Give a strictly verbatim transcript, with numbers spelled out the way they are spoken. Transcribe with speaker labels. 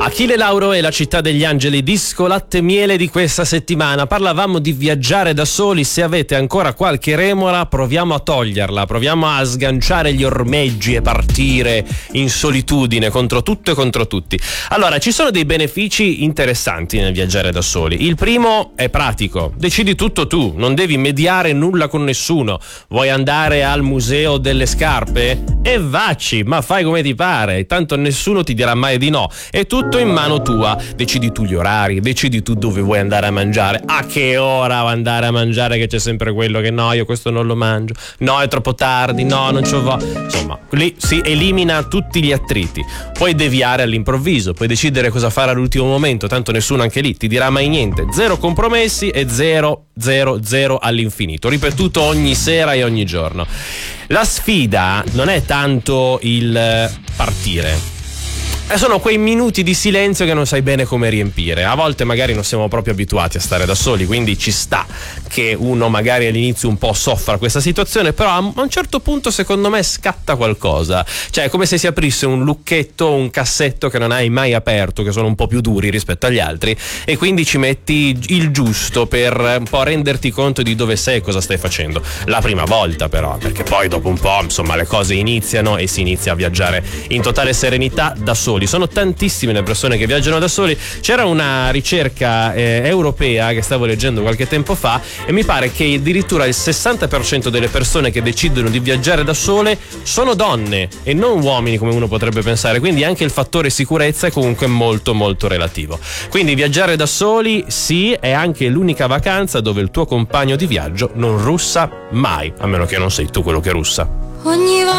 Speaker 1: Achille Lauro e la città degli angeli, disco latte e miele di questa settimana. Parlavamo di viaggiare da soli. Se avete ancora qualche remora, proviamo a toglierla, proviamo a sganciare gli ormeggi e partire in solitudine contro tutto e contro tutti. Allora, ci sono dei benefici interessanti nel viaggiare da soli. Il primo è pratico, decidi tutto tu, non devi mediare nulla con nessuno. Vuoi andare al museo delle scarpe? E vacci, ma fai come ti pare, tanto nessuno ti dirà mai di no. È tutto in mano tua, decidi tu gli orari, decidi tu dove vuoi andare a mangiare, a che ora vuoi andare a mangiare, che c'è sempre quello che no, io questo non lo mangio, no è troppo tardi, no non c'ho voglia. Insomma, lì si elimina tutti gli attriti. Puoi deviare all'improvviso, puoi decidere cosa fare all'ultimo momento, tanto nessuno anche lì ti dirà mai niente. Zero compromessi e zero zero zero all'infinito, ripetuto ogni sera e ogni giorno. La sfida non è tanto il partire, e sono quei minuti di silenzio che non sai bene come riempire. A volte magari non siamo proprio abituati a stare da soli, quindi ci sta che uno magari all'inizio un po' soffra questa situazione, però a un certo punto secondo me scatta qualcosa. Cioè è come se si aprisse un lucchetto, un cassetto che non hai mai aperto, che sono un po' più duri rispetto agli altri, e quindi ci metti il giusto per un po' renderti conto di dove sei e cosa stai facendo. La prima volta però, perché poi dopo un po' insomma le cose iniziano e si inizia a viaggiare in totale serenità da soli. Sono tantissime le persone che viaggiano da soli. C'era una ricerca eh, europea che stavo leggendo qualche tempo fa e mi pare che addirittura il sessanta per cento delle persone che decidono di viaggiare da sole sono donne e non uomini, come uno potrebbe pensare, quindi anche il fattore sicurezza è comunque molto molto relativo. Quindi viaggiare da soli sì, è anche l'unica vacanza dove il tuo compagno di viaggio non russa mai, a meno che non sei tu quello che russa.
Speaker 2: Ogni